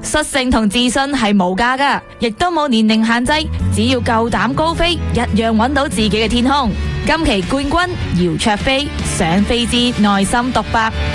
率性同自信係無價噶，亦都冇年齡限制，只要夠膽高飛，一樣揾到自己嘅天空。今期冠軍姚焯菲，想飛之內心獨白。